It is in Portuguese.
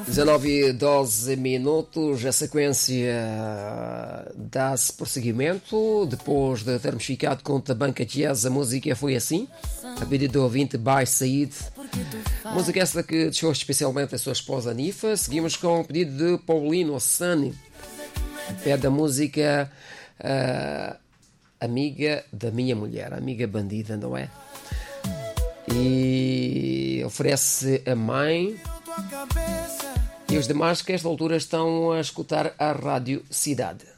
19 e 12 minutos, a sequência dá-se prosseguimento. Depois de termos ficado com a banca jazz, a música foi assim, a pedido do ouvinte by Said. Música essa que deixou especialmente a sua esposa Nifa. Seguimos com o pedido de Paulino Sani, pede a música Amiga da Minha Mulher, Amiga Bandida, não é? E oferece a mãe e os demais que a esta altura estão a escutar a Rádio Cidade.